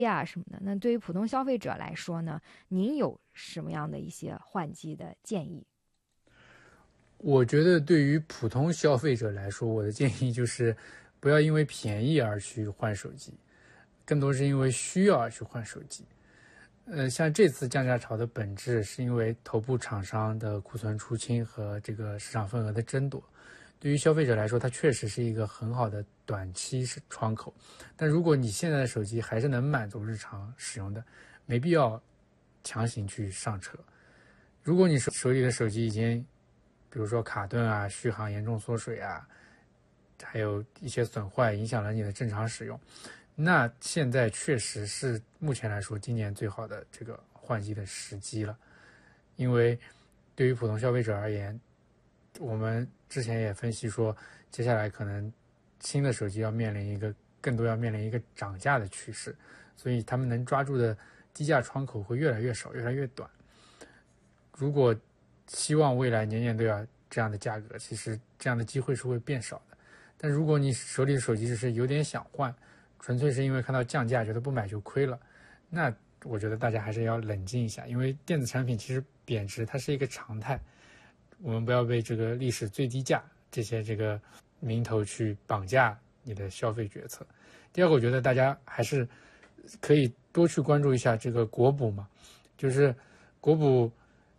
啊什么的。那对于普通消费者来说呢，您有什么样的一些换机的建议？ 我觉得对于普通消费者来说，我的建议就是不要因为便宜而去换手机，更多是因为需要而去换手机。像这次降价潮的本质是因为头部厂商的库存出清和这个市场份额的争夺。对于消费者来说，它确实是一个很好的短期窗口。但如果你现在的手机还是能满足日常使用的，没必要强行去上车。如果你手里的手机已经比如说卡顿啊、续航严重缩水啊，还有一些损坏影响了你的正常使用，那现在确实是目前来说今年最好的这个换机的时机了。因为对于普通消费者而言，我们之前也分析说，接下来可能新的手机要面临一个涨价的趋势，所以他们能抓住的低价窗口会越来越少，越来越短。如果希望未来年年都要这样的价格，其实这样的机会是会变少的。但如果你手里的手机只是有点想换，纯粹是因为看到降价觉得不买就亏了，那我觉得大家还是要冷静一下。因为电子产品其实贬值它是一个常态，我们不要被这个历史最低价这个名头去绑架你的消费决策。第二个，我觉得大家还是可以多去关注一下这个国补嘛，就是国补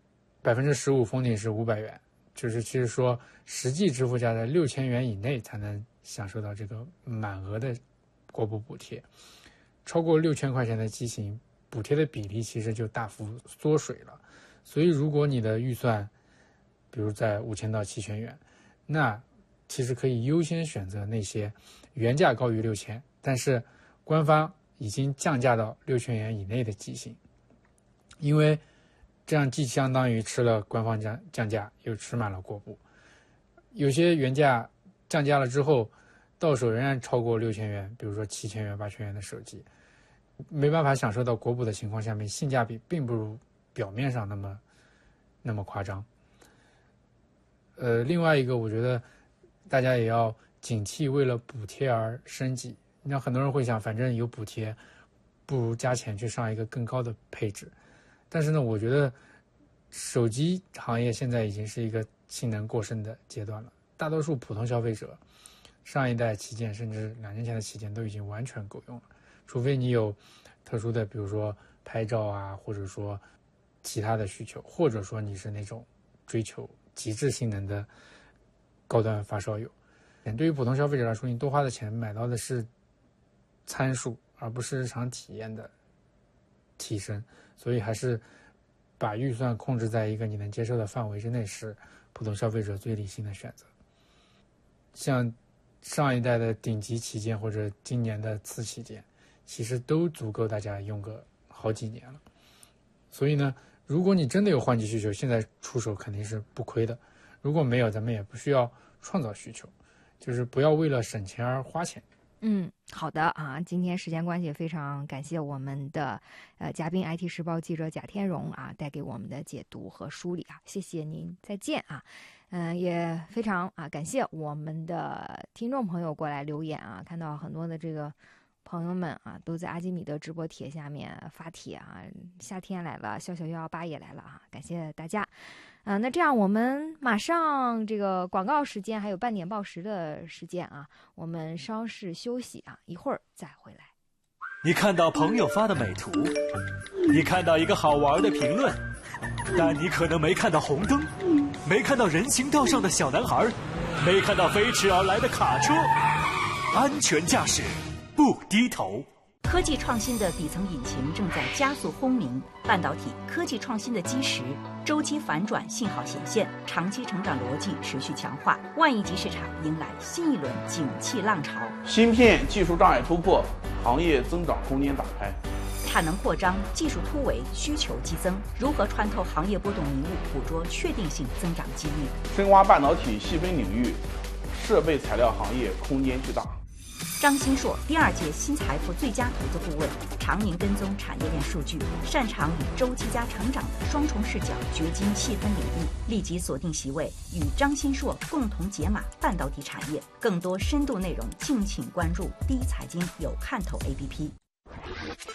15%封顶是500元，就是其实说实际支付价在6000元以内才能享受到这个满额的国补补贴，超过6000块钱的机型，补贴的比例其实就大幅缩水了。所以如果你的预算比如在5000到7000元，那其实可以优先选择那些原价高于6000，但是官方已经降价到6000元以内的机型，因为这样既相当于吃了官方降价，又吃满了国补。有些原价降价了之后，到手仍然超过6000元，比如说7000元、8000元的手机，没办法享受到国补的情况下面，性价比并不如表面上那么夸张。另外一个，我觉得大家也要警惕为了补贴而升级。你像很多人会想，反正有补贴，不如加钱去上一个更高的配置。但是呢，我觉得手机行业现在已经是一个性能过剩的阶段了，大多数普通消费者上一代旗舰甚至2年前的旗舰都已经完全够用了，除非你有特殊的比如说拍照啊，或者说其他的需求，或者说你是那种追求极致性能的高端发烧友。对于普通消费者来说，你多花的钱买到的是参数，而不是日常体验的提升，所以还是把预算控制在一个你能接受的范围之内，是普通消费者最理性的选择。像上一代的顶级旗舰或者今年的次旗舰，其实都足够大家用个好几年了。所以呢，如果你真的有换机需求，现在出手肯定是不亏的。如果没有，咱们也不需要创造需求，就是不要为了省钱而花钱。 好的啊，今天时间关系，非常感谢我们的嘉宾 IT 时报记者贾天荣啊带给我们的解读和梳理啊，谢谢您，再见啊。也非常感谢我们的听众朋友过来留言啊，看到很多的这个朋友们啊都在阿基米德直播帖下面发帖啊，夏天来了，笑笑118也来了啊，感谢大家。那这样我们马上这个广告时间还有半点报时的时间啊，我们稍事休息啊，一会儿再回来。 你看到朋友发的美图，你看到一个好玩的评论，但你可能没看到红灯，没看到人行道上的小男孩，没看到飞驰而来的卡车。安全驾驶，不低头。 科技创新的底层引擎正在加速轰鸣，半导体科技创新的基石周期反转信号显现，长期成长逻辑持续强化，万亿级市场迎来新一轮景气浪潮。 芯片技术障碍突破，行业增长空间打开。 产能扩张，技术突围，需求激增，如何穿透行业波动迷雾，捕捉确定性增长机遇？ 深挖半导体细分领域，设备材料行业空间巨大。 张新硕第2届新财富最佳投资顾问，常年跟踪产业链数据，擅长以周期加成长的双重视角掘金细分领域。立即锁定席位，与张新硕共同解码半导体产业。更多深度内容，敬请关注第一财经有看头 APP。